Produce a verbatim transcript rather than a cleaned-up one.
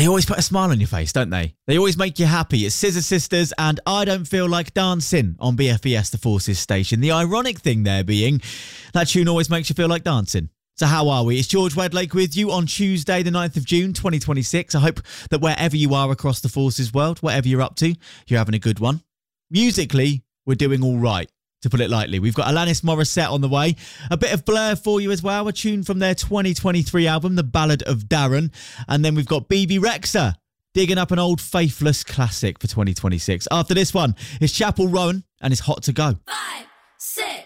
They always put a smile on your face, don't they? They always make you happy. It's Scissor Sisters and I Don't Feel Like Dancing on B F E S, the Forces station. The ironic thing there being that tune always makes you feel like dancing. So how are we? It's George Wedlake with you on Tuesday, the ninth of June, twenty twenty-six. I hope that wherever you are across the Forces world, whatever you're up to, you're having a good one. Musically, we're doing all right, to put it lightly. We've got Alanis Morissette on the way. A bit of Blur for you as well. A tune from their twenty twenty-three album, The Ballad of Darren. And then we've got B B Rexha digging up an old Faithless classic for twenty twenty-six. After this one, it's Chapel Roan and it's Hot to Go. Five, six.